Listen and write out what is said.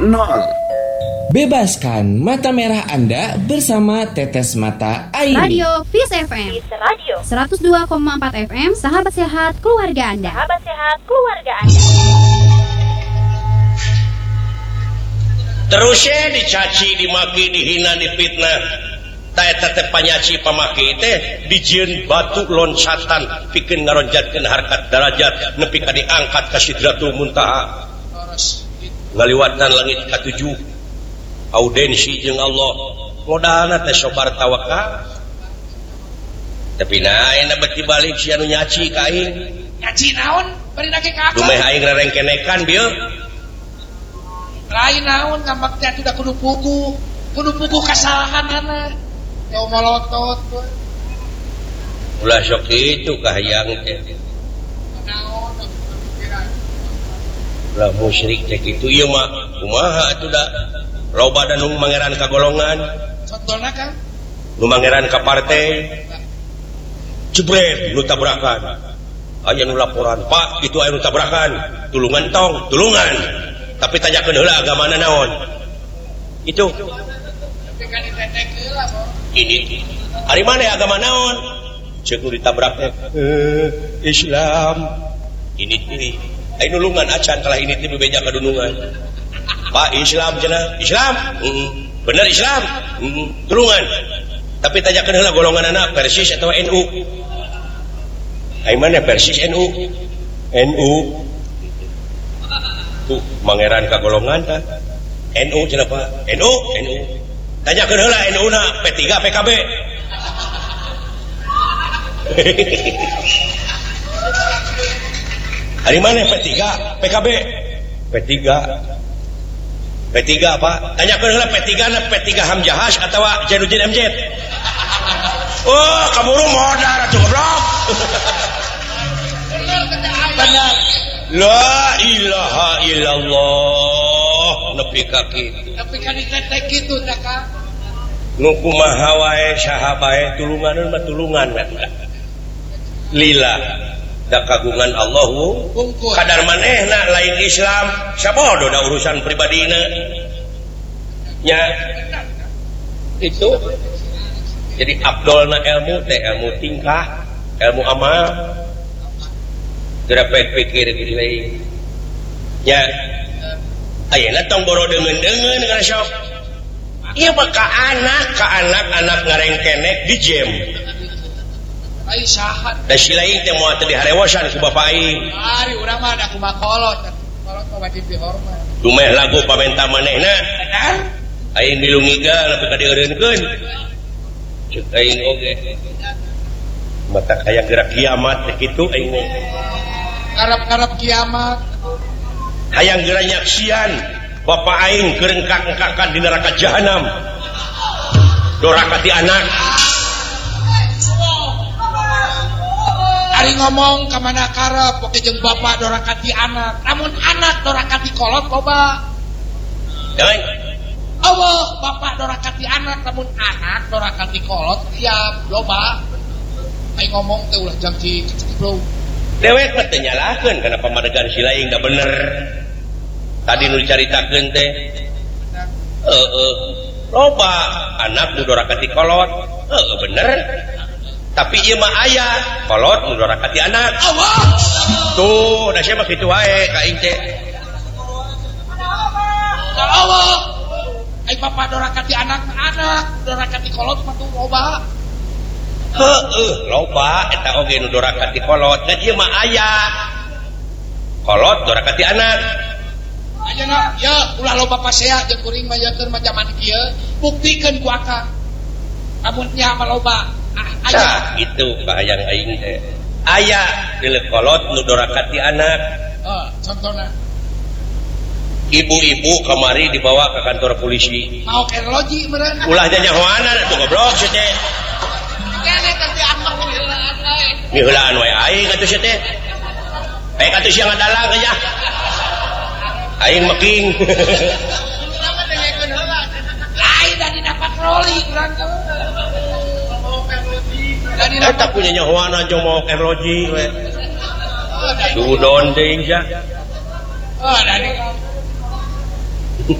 Bebaskan mata merah Anda bersama Tetes Mata Airi. Radio Fis FM. Radio 102,4 FM. Sahabat sehat keluarga Anda. Sahabat sehat keluarga Anda. Terusnya dicaci, dimaki, dihina, difitnah. Eta teh panyaci pamaki teh dijieun batu loncatan pikeun ngaronjatkeun harkat darajat nepi ka diangkat ka Sidratul Muntaha. Ngaliwatan langit ka-7. Audensi jeung Allah. Modalna teh sobar tawakal. Tapi ayeuna beti balik si anu nyaci ka aing. Nyaci naon? Bari nage ka akal. Dumeh aing rerengkenekan bieu. Lain naon ngambak teh udah kudu pugu kasalahanana. Teu molotot. Ulah sok kitu kahayang teh. Naon? Ulah musyrik teh kitu ieu mah kumaha atuh da? Loba dan nu mangeran ka golongan. Contohna kan? Nu mangeran ka partai. Jebret nu tabrakan. Aya nu laporan, Pak, itu aya nu tabrakan. Tulungan tong, tulungan. Tapi tanyakeun heula agamana naon. Itu. Tapi kan ditetek heula, Bos. Ini hari mana agama naon cek nu ditabrak Islam ini ai nulungan acan kalah ini teh bebeja kadunungan Pak Islam cenah Islam bener Islam tulungan tapi tanyakeun heula golonganana Persis atau NU ai mana Persis NU tuh mangeran ka golongan tah NU cenah Pak NU tanyakeun heula NU na P3 PKB. Hari mana P3 PKB? P3 apa? Tanyakeun heula P3 na P3 Hamjahas atawa Jainuddin MZ. Oh, kaburu modal atuh goblok. Benar. La ilaha illallah nepi ka kitu. Tapi kan ditetek kitu tah Kang. Nu kumaha wae saha bae tulunganeun mah tulungan lillah da kagungan Allahu kadar manehna lain Islam sabodo da urusan pribadina nya itu jadi abdolna ilmu teh ilmu tingkah ilmu amal geura pikir gitu deui nya ayeuna tong boro deungeun dengan sok ieu mah ka anak ngarengkenek di jam Ai sahat. Da si lain teh moal teu diharewosan ku bapak aing. Ari urang mah da kumaha kolot. Kolot mah wajib dihormat. Dumeh lagu pamenta manehna. Aing dilungiga nepi ka dieureunkeun. Ceuk aing oge. Mata kaya gerak kiamat teh kitu aing mah. Karep-karep kiamat. Hayang geura nyaksian bapak aing keur engkak-engkakan di neraka jahanam. Doraka ti anak. Ari ngomong ka mana karep oke jeung bapak dorakati anak. Namun anak dorakati kolot loba. Jangan. Allah bapak dorakati anak namun anak dorakati kolot tiap loba. Ai ngomong teh ulah janji kecil. Dewek mah teu nyalahkeun kana pamadegan si laing da bener. Tadi nu dicaritakeun teh. Loba anak nu dorakati kolot. Bener. Tapi ieu mah aya kolot nu dorakati anak. Allah. Tuh, da sia mah kitu wae ka aing teh. Allah. Ai bapak dorakati anak dorakati kolot mah tuh loba. Loba eta oge nu dorakati kolot. Dan ieu mah aya kolot dorakati anak. Ayeuna ya ulah loba pasea jeung kuring mah yakeun mah zaman kieu buktikeun ku akang. Amun nya mah loba Aya itu kahayang aing teh. Aya dilek kolot nu dorakati anak. Contohna ibu-ibu kamari dibawa ke kantor polisi. mau kerloji meureun. Ulah nyanyahoanan atuh goblok sia teh. Kene tapi amang heulaan ae. Ni heulaan wae aing atuh sia teh. Baik atuh sia ngadalang aja. Aing meking. Kenapa dengekeun heula? Lain dari dapat roli urang teh. Eta punya nyahoana jeung mau kerloji we. Dudon deing sia. Dari